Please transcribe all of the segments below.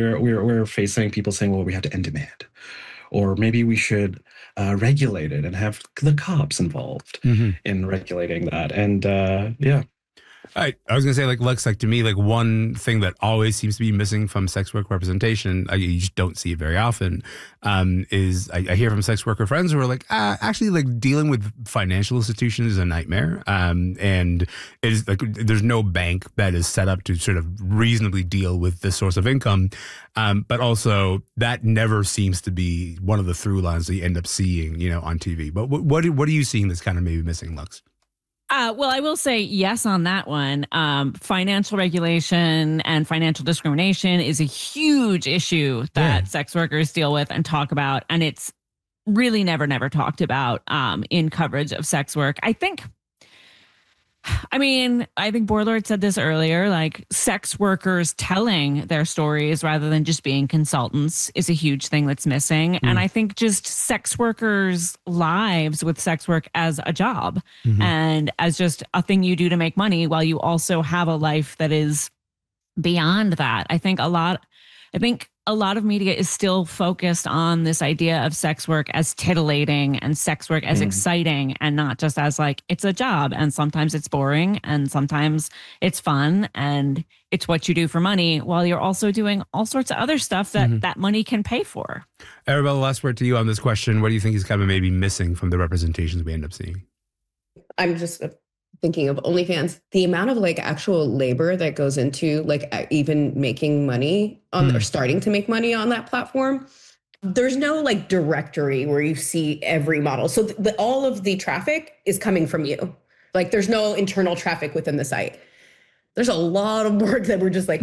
we're facing people saying, well, we have to end demand, or maybe we should regulate it and have the cops involved in regulating that. And yeah. I was going to say, like, Lux, like, to me, like, one thing that always seems to be missing from sex work representation, you just don't see it very often, is I hear from sex worker friends who are like, actually, like, dealing with financial institutions is a nightmare. And it is like, there's no bank that is set up to sort of reasonably deal with this source of income. But also that never seems to be one of the through lines that you end up seeing, on TV. But what are you seeing that's kind of maybe missing, Lux? Well, I will say yes on that one. Financial regulation and financial discrimination is a huge issue that sex workers deal with and talk about. And it's really never talked about in coverage of sex work. I think Borlord said this earlier, like sex workers telling their stories rather than just being consultants is a huge thing that's missing. And I think just sex workers' lives with sex work as a job and as just a thing you do to make money while you also have a life that is beyond that. I think a lot of media is still focused on this idea of sex work as titillating and sex work as exciting and not just as like, it's a job. And sometimes it's boring and sometimes it's fun and it's what you do for money while you're also doing all sorts of other stuff that that money can pay for. Arabella, last word to you on this question. What do you think is kind of maybe missing from the representations we end up seeing? I'm just thinking of OnlyFans, the amount of like actual labor that goes into like even making money on or starting to make money on that platform. There's no like directory where you see every model. So all of the traffic is coming from you. Like there's no internal traffic within the site. There's a lot of work that we're just like,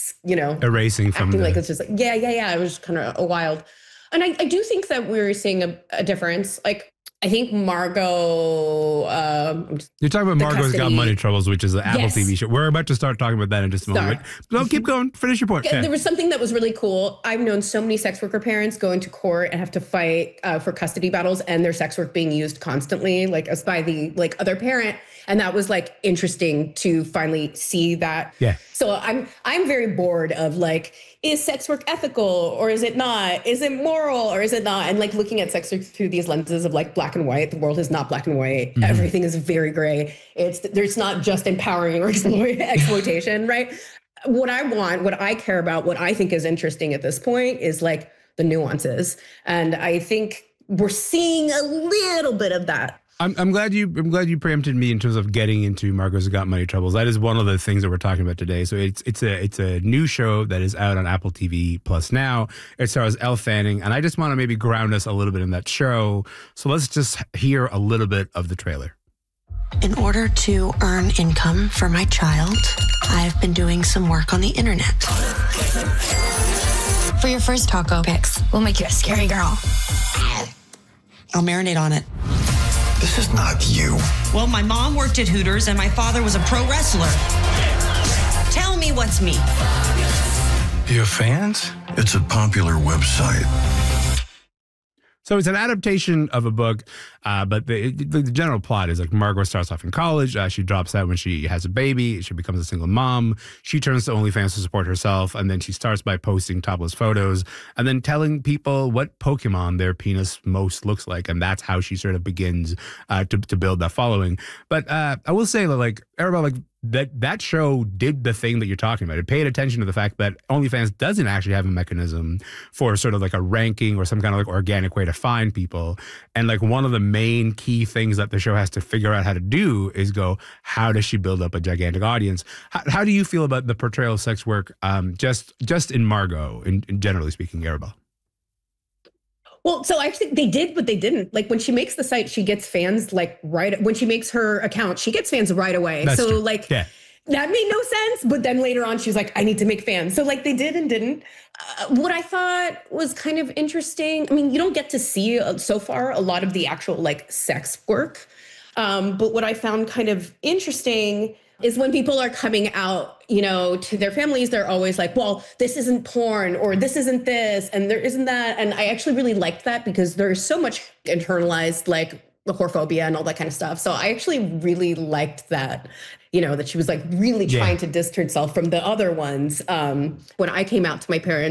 erasing from like it's just like, yeah. It was kind of wild. And I do think that we're seeing a difference. Like, I think Margot. You're talking about Margot's Got Money Troubles, which is an Apple TV show. We're about to start talking about that in just a moment. No, keep going. Finish your point. There was something that was really cool. I've known so many sex worker parents go into court and have to fight for custody battles and their sex work being used constantly, like as by the like other parent. And that was like interesting to finally see that. Yeah. So I'm very bored of like, is sex work ethical or is it not? Is it moral or is it not? And like looking at sex work through these lenses of like black and white. The world is not black and white. Everything is very gray. There's not just empowering or exploitation, right? What I want, what I care about, what I think is interesting at this point is like the nuances. And I think we're seeing a little bit of that. I'm glad you preempted me in terms of getting into Margot's Got Money Troubles. That is one of the things that we're talking about today. So it's a new show that is out on Apple TV Plus now. It stars Elle Fanning, and I just want to maybe ground us a little bit in that show. So let's just hear a little bit of the trailer. In order to earn income for my child, I've been doing some work on the internet. For your first taco pics, we'll make you a scary girl. I'll marinate on it. This is not you. Well, my mom worked at Hooters and my father was a pro wrestler. Tell me what's me. You have fans? It's a popular website. So it's an adaptation of a book, but the general plot is like Margot starts off in college. She drops out when she has a baby. She becomes a single mom. She turns to OnlyFans to support herself. And then she starts by posting topless photos and then telling people what Pokemon their penis most looks like. And that's how she sort of begins to build that following. But I will say that, like, Arabella, like, that show did the thing that you're talking about. It paid attention to the fact that OnlyFans doesn't actually have a mechanism for sort of like a ranking or some kind of like organic way to find people. And like one of the main key things that the show has to figure out how to do is go, how does she build up a gigantic audience? How do you feel about the portrayal of sex work just in Margot, in generally speaking, Arabella? Well, so actually they did, but they didn't. Like when she makes the site, she gets fans like when she makes her account, she gets fans right away. That's so true. Like yeah. That made no sense. But then later on, she's like, I need to make fans. So like they did and didn't. What I thought was kind of interesting. I mean, you don't get to see so far a lot of the actual like sex work. But what I found kind of interesting is when people are coming out, you know, to their families, they're always like, well, this isn't porn or this isn't this and there isn't that. And I actually really liked that because there's so much internalized like the whorephobia and all that kind of stuff. So I actually really liked that, you know, that she was like really trying to distance herself from the other ones. When I came out to my parents,